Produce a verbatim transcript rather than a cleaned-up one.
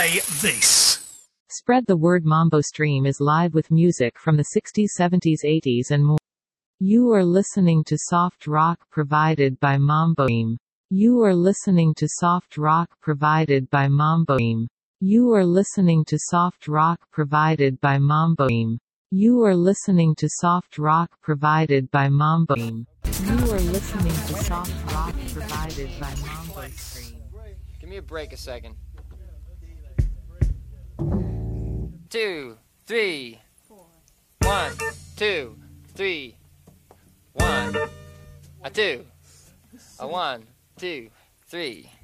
Play this. Spread the word. Mambo Stream is live with music from the sixties, seventies, eighties and more. You are listening to soft rock provided by Mambo Stream. You are listening to soft rock provided by Mambo Stream. You are listening to soft rock provided by Mambo Stream. You are listening to soft rock provided by Mambo Stream. You are listening to soft rock provided by Mambo Stream. Give me a break a second. Two, three. One, two, three. One, a two, a one, two, three.